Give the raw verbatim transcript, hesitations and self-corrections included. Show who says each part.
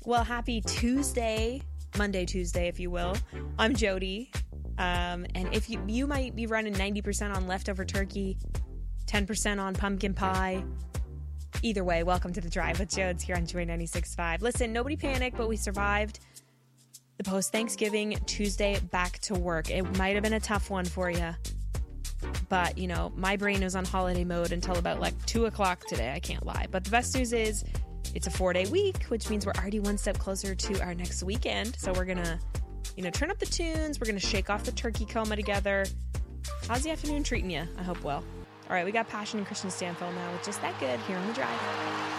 Speaker 1: Well, happy Tuesday, Monday, Tuesday, if you will. I'm Jody. Um, and if you, you might be running ninety percent on leftover turkey, ten percent on pumpkin pie. Either way, welcome to The Drive with Jodes here on Joy ninety-six point five. Listen, nobody panic, but we survived the post-Thanksgiving Tuesday back to work. It might have been a tough one for you. But, you know, my brain was on holiday mode until about like two o'clock today. I can't lie. But the best news is it's a four-day week, which means we're already one step closer to our next weekend. So we're going to, you know, turn up the tunes. We're going to shake off the turkey coma together. How's the afternoon treating you? I hope well. All right, we got Passion and Christian Stanfill now with Just That Good here on The Drive.